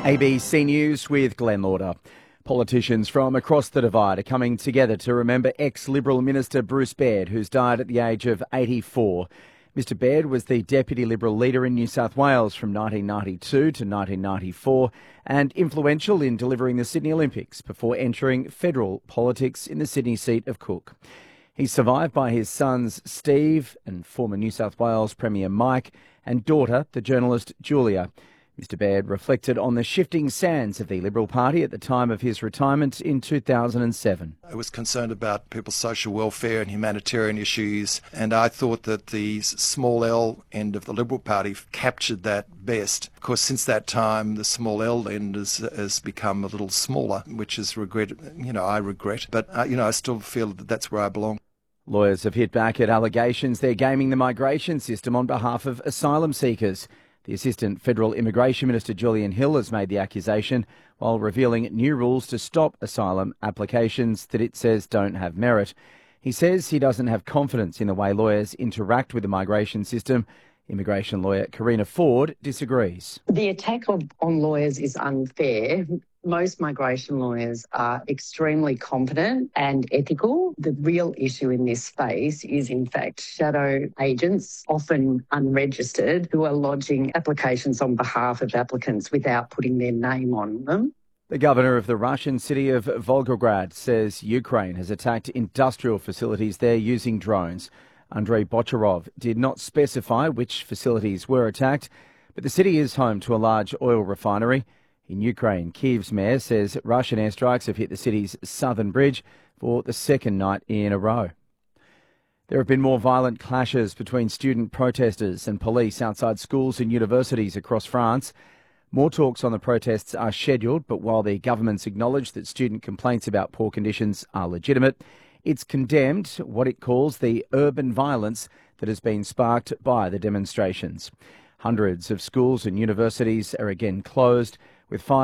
ABC News with Glenn Lauder. Politicians from across the divide are coming together to remember ex-Liberal Minister Bruce Baird, who's died at the age of 84. Mr Baird was the Deputy Liberal leader in New South Wales from 1992 to 1994 and influential in delivering the Sydney Olympics before entering federal politics in the Sydney seat of Cook. He's survived by his sons Steve and former New South Wales Premier Mike and daughter, the journalist Julia. Mr Baird reflected on the shifting sands of the Liberal Party at the time of his retirement in 2007. I was concerned about people's social welfare and humanitarian issues, and I thought that the small L end of the Liberal Party captured that best. Of course, since that time, the small L end has become a little smaller, which is I regret. But, I still feel that that's where I belong. Lawyers have hit back at allegations they're gaming the migration system on behalf of asylum seekers. The Assistant Federal Immigration Minister Julian Hill has made the accusation while revealing new rules to stop asylum applications that it says don't have merit. He says he doesn't have confidence in the way lawyers interact with the migration system. Immigration lawyer Karina Ford disagrees. The attack on lawyers is unfair. Most migration lawyers are extremely competent and ethical. The real issue in this space is, in fact, shadow agents, often unregistered, who are lodging applications on behalf of applicants without putting their name on them. The governor of the Russian city of Volgograd says Ukraine has attacked industrial facilities there using drones. Andrei Bocharov did not specify which facilities were attacked, but the city is home to a large oil refinery. In Ukraine, Kyiv's mayor says Russian airstrikes have hit the city's southern bridge for the second night in a row. There have been more violent clashes between student protesters and police outside schools and universities across France. More talks on the protests are scheduled, but while the government's acknowledged that student complaints about poor conditions are legitimate, it's condemned what it calls the urban violence that has been sparked by the demonstrations. Hundreds of schools and universities are again closed, with 5